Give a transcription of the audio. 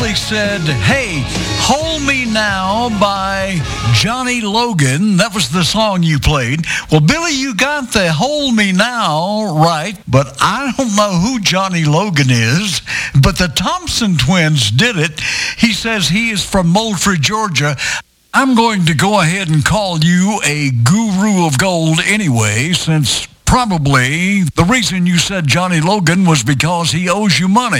Billy said, hey, Hold Me Now by Johnny Logan. That was the song you played. Well, Billy, you got the Hold Me Now right, but I don't know who Johnny Logan is, but the Thompson twins did it. He says he is from Moultrie, Georgia. I'm going to go ahead and call you a guru of gold anyway, since probably the reason you said Johnny Logan was because he owes you money.